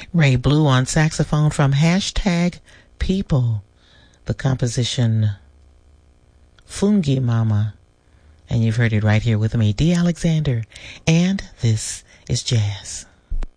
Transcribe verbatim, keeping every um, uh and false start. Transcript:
Ray Blue on saxophone from Hashtag People. The composition Fungi Mama. And you've heard it right here with me, D. Alexander. And this is Jazz.